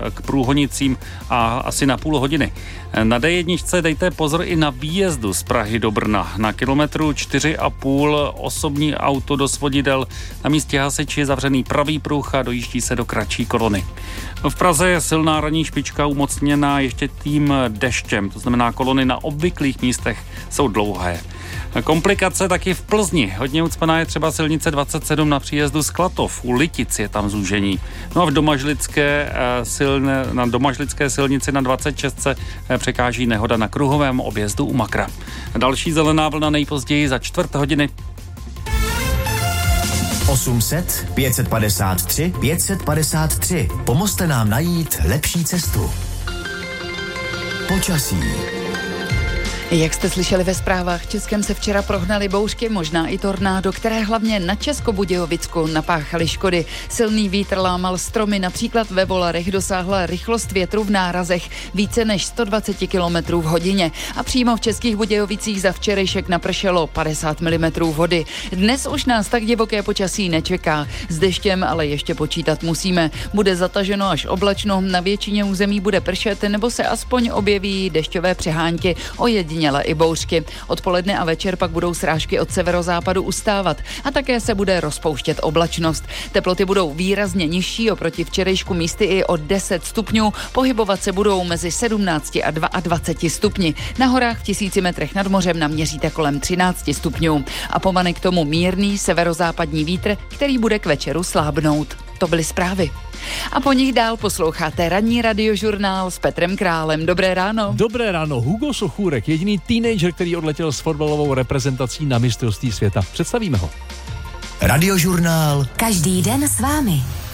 k Průhonicím a asi na půl hodiny. Na D1 dejte pozor i na výjezdu z Prahy do Brna. Na kilometru 4,5 osobní auto do svodidel. Na místě hasiči je zavřený pravý pruh a dojíždí se do kratší kolony. V Praze je silná ranní špička umocněná ještě tím deštěm, to znamená kolony na obvyklých místech jsou dlouhé. Komplikace taky v Plzni. Hodně ucpaná je třeba silnice 27 na příjezdu z Klatov. U Litic je tam zúžení. No a na domažlické silnici na 26 se překáží nehoda na kruhovém objezdu u Makra. Další zelená vlna nejpozději za 4 hodiny. 800 553 553. Pomozte nám najít lepší cestu. Počasí. Jak jste slyšeli ve zprávách, v Českém se včera prohnaly bouřky, možná i tornádo, které hlavně na Českobudějovicku napáchaly škody. Silný vítr lámal stromy, například ve Volarech dosáhla rychlost větru v nárazech více než 120 km v hodině. A přímo v Českých Budějovicích za včerejšek napršelo 50 mm vody. Dnes už nás tak divoké počasí nečeká. S deštěm ale ještě počítat musíme. Bude zataženo až oblačno, na většině území bude pršet nebo se aspoň objeví dešťové přehánky, ojediněle i bouřky. Odpoledne a večer pak budou srážky od severozápadu ustávat a také se bude rozpouštět oblačnost. Teploty budou výrazně nižší oproti včerejšku, místy i o 10 stupňů. Pohybovat se budou mezi 17 a 22 stupni. Na horách v 1000 metrech nad mořem naměříte kolem 13 stupňů. A povane k tomu mírný severozápadní vítr, který bude k večeru slábnout. To byly zprávy. A po nich dál posloucháte ranní radiožurnál s Petrem Králem. Dobré ráno. Dobré ráno. Hugo Sochůrek, jediný teenager, který odletěl s fotbalovou reprezentací na mistrovství světa. Představíme ho. Radiožurnál. Každý den s vámi.